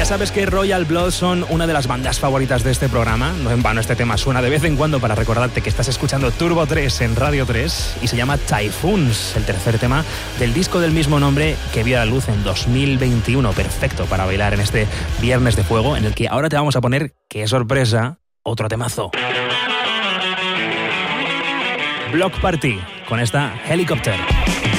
sabes que Royal Blood son una de las bandas favoritas de este programa. No en vano este tema suena de vez en cuando para recordarte que estás escuchando Turbo 3 en Radio 3 y se llama Typhoons, el tercer tema del disco del mismo nombre que vio la luz en 2021. Perfecto para bailar en este Viernes de Fuego, en el que ahora te vamos a poner, qué sorpresa, otro temazo. Block Party con esta Helicopter.